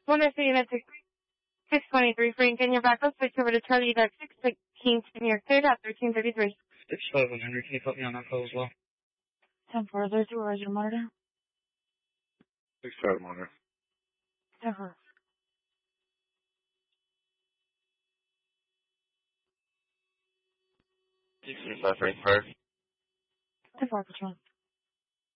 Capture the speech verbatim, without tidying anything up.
one oh three unit six twenty-three, Frank, and your backup switch over to Charlie Duck six sixteen, you're cleared at thirteen thirty-three. six seven, Henry, can you put me on that call as well? ten four, there's two, where's your monitor? six five monitor. ten four. six five, Frank, fire. ten four, Patrol.